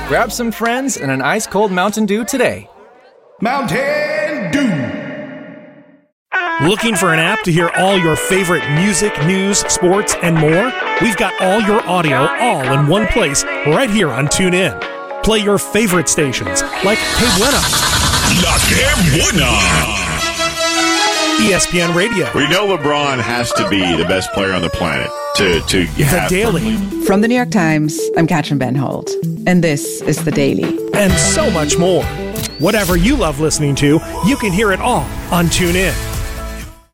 Grab some friends and an ice-cold Mountain Dew today. Mountain Dew. Looking for an app to hear all your favorite music, news, sports, and more? We've got all your audio all in one place right here on TuneIn. Play your favorite stations like Que Buena, La Que Buena, ESPN Radio. We know LeBron has to be the best player on the planet to The Daily. From the New York Times, I'm Katrin Benholt, and this is The Daily. And so much more. Whatever you love listening to, you can hear it all on TuneIn.